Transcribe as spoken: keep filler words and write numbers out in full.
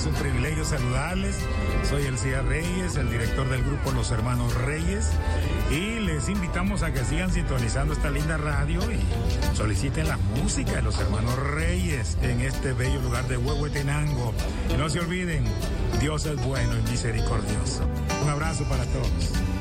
Es un privilegio saludarles. Soy Elcía Reyes, el director del grupo Los Hermanos Reyes. Y les invitamos a que sigan sintonizando esta linda radio y soliciten la música de Los Hermanos Reyes en este bello lugar de Huehuetenango. Y no se olviden, Dios es bueno y misericordioso. Un abrazo para todos.